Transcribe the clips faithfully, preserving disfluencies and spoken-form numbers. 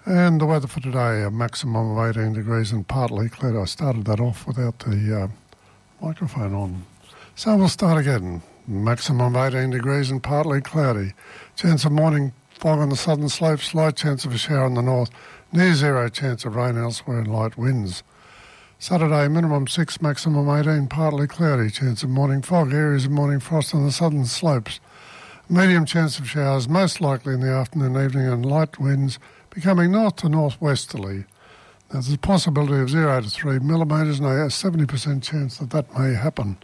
And the weather for today, a maximum of eighteen degrees and partly clear. I started that off without the uh, microphone on. So we'll start again. Maximum of eighteen degrees and partly cloudy. Chance of morning fog on the southern slopes, light chance of a shower in the north, near zero chance of rain elsewhere and light winds. Saturday, minimum six, maximum eighteen, partly cloudy. Chance of morning fog, areas of morning frost on the southern slopes. Medium chance of showers, most likely in the afternoon and evening, and light winds becoming north to northwesterly. Now, there's a possibility of zero to three millimetres and a seventy percent chance that that may happen.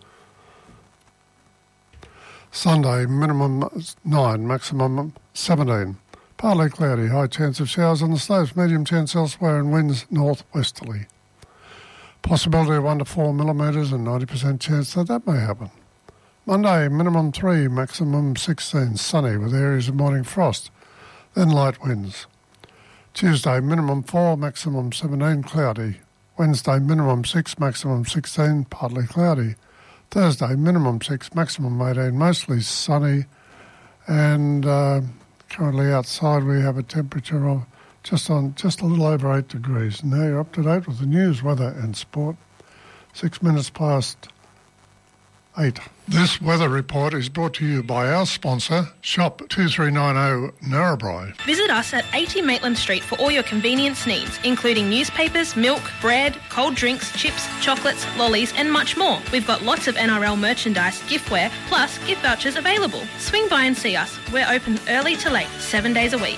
Sunday, minimum nine, maximum seventeen. Partly cloudy, high chance of showers on the slopes, medium chance elsewhere, and winds northwesterly. Possibility of one to four millimetres and ninety percent chance that that may happen. Monday, minimum three, maximum sixteen, sunny with areas of morning frost, then light winds. Tuesday, minimum four, maximum seventeen, cloudy. Wednesday, minimum six, maximum sixteen, partly cloudy. Thursday, minimum six, maximum eighteen, mostly sunny. And uh, currently outside we have a temperature of just on just a little over eight degrees. Now you're up to date with the news, weather and sport. Six minutes past eight. This weather report is brought to you by our sponsor, Shop two three nine zero Narrabri. Visit us at eighty Maitland Street for all your convenience needs, including newspapers, milk, bread, cold drinks, chips, chocolates, lollies and much more. We've got lots of N R L merchandise, giftware, plus gift vouchers available. Swing by and see us. We're open early to late, seven days a week.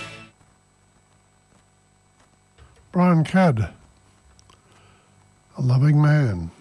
Brian Cadd, A Loving Man.